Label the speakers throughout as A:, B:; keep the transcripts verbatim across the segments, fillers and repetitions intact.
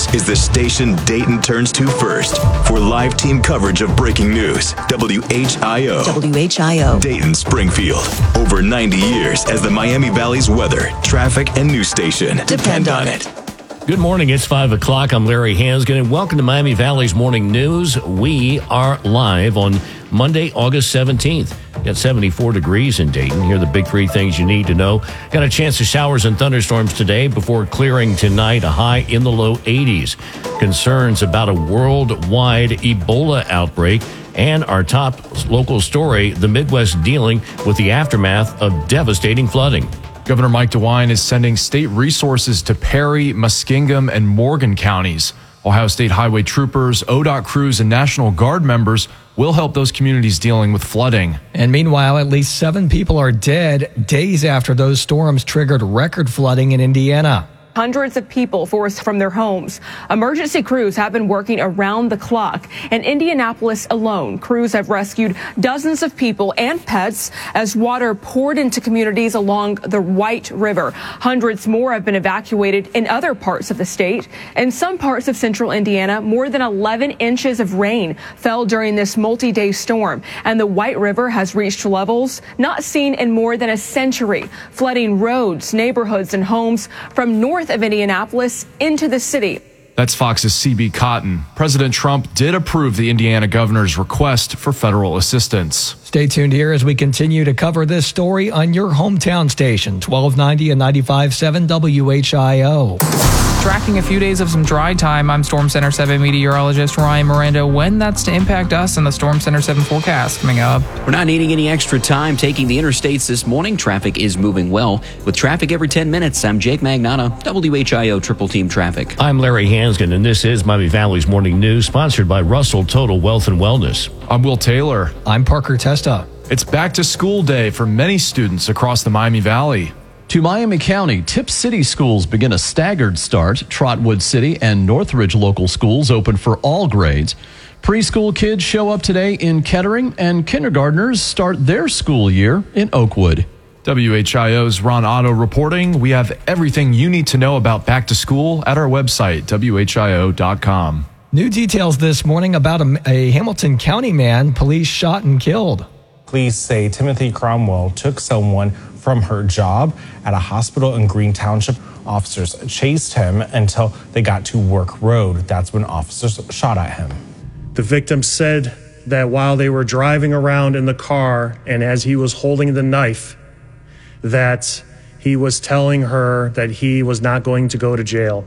A: is the station Dayton turns to first for live team coverage of breaking news. W H I O.
B: W H I O.
A: Dayton, Springfield. Over ninety years as the Miami Valley's weather, traffic, and news station. Depend on it.
C: Good morning. It's five o'clock. I'm Larry Hansgen, and welcome to Miami Valley's Morning News. We are live on Monday, August seventeenth. Got seventy-four degrees in Dayton. Here are the big three things you need to know. Got a chance of showers and thunderstorms today before clearing tonight, a high in the low eighties. Concerns about a worldwide Ebola outbreak. And our top local story, the Midwest dealing with the aftermath of devastating flooding.
D: Governor Mike DeWine is sending state resources to Perry, Muskingum, and Morgan counties. Ohio State Highway troopers, O D O T crews, and National Guard members will help those communities dealing with flooding.
E: And meanwhile, at least seven people are dead days after those storms triggered record flooding in Indiana.
F: Hundreds of people forced from their homes. Emergency crews have been working around the clock. In Indianapolis alone, crews have rescued dozens of people and pets as water poured into communities along the White River. Hundreds more have been evacuated in other parts of the state. In some parts of central Indiana, more than eleven inches of rain fell during this multi-day storm, and the White River has reached levels not seen in more than a century, flooding roads, neighborhoods, and homes from north of Indianapolis into the city.
D: That's Fox's C B Cotton. President Trump did approve the Indiana governor's request for federal assistance.
E: Stay tuned here as we continue to cover this story on your hometown station, twelve ninety and ninety-five point seven W H I O.
G: Tracking a few days of some dry time, I'm Storm Center seven meteorologist Ryan Miranda. When that's to impact us in the Storm Center seven forecast coming up.
H: We're not needing any extra time taking the interstates this morning. Traffic is moving well. With traffic every ten minutes, I'm Jake Magnata, W H I O Triple Team Traffic.
C: I'm Larry Hansgen, and this is Miami Valley's Morning News, sponsored by Russell Total Wealth and Wellness.
D: I'm Will Taylor.
E: I'm Parker Testa.
D: It's back to school day for many students across the Miami Valley.
I: To Miami County, Tip City schools begin a staggered start. Trotwood City and Northridge local schools open for all grades. Preschool kids show up today in Kettering, and kindergartners start their school year in Oakwood.
D: W H I O's Ron Otto reporting. We have everything you need to know about back to school at our website, W H I O dot com.
E: New details this morning about a, a Hamilton County man police shot and killed.
J: Police say Timothy Cromwell took someone from her job at a hospital in Green Township. Officers chased him until they got to Work Road. That's when officers shot at him.
K: The victim said that while they were driving around in the car and as he was holding the knife, that he was telling her that he was not going to go to jail.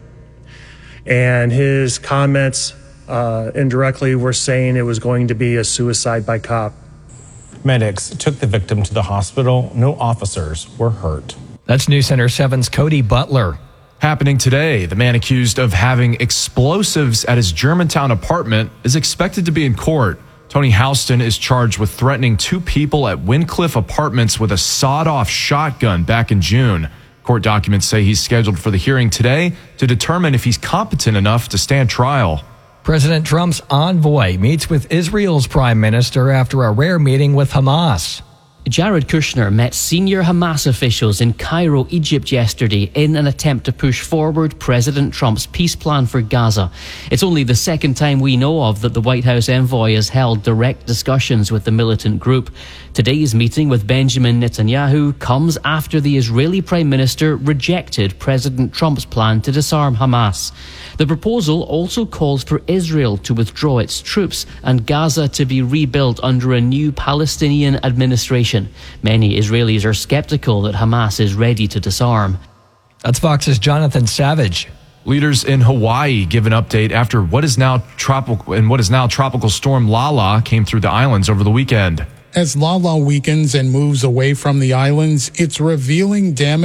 K: And his comments uh, indirectly were saying it was going to be a suicide by cop.
J: Medics took the victim to the hospital. No officers were hurt.
E: That's News Center seven's Cody Butler.
D: Happening today, the man accused of having explosives at his Germantown apartment is expected to be in court. Tony Houston is charged with threatening two people at Wincliffe Apartments with a sawed-off shotgun back in June. Court documents say he's scheduled for the hearing today to determine if he's competent enough to stand trial.
E: President Trump's envoy meets with Israel's prime minister after a rare meeting with Hamas.
L: Jared Kushner met senior Hamas officials in Cairo, Egypt yesterday in an attempt to push forward President Trump's peace plan for Gaza. It's only the second time we know of that the White House envoy has held direct discussions with the militant group. Today's meeting with Benjamin Netanyahu comes after the Israeli Prime Minister rejected President Trump's plan to disarm Hamas. The proposal also calls for Israel to withdraw its troops and Gaza to be rebuilt under a new Palestinian administration. Many Israelis are skeptical that Hamas is ready to disarm.
E: That's Fox's Jonathan Savage.
D: Leaders in Hawaii give an update after what is now tropical and what is now tropical storm Lala came through the islands over the weekend.
M: As Lala weakens and moves away from the islands, it's revealing damage